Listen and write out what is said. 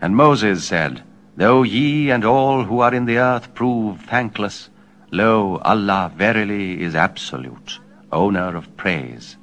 And Moses said, Though ye and all who are in the earth prove thankless, lo, Allah verily is absolute, owner of praise.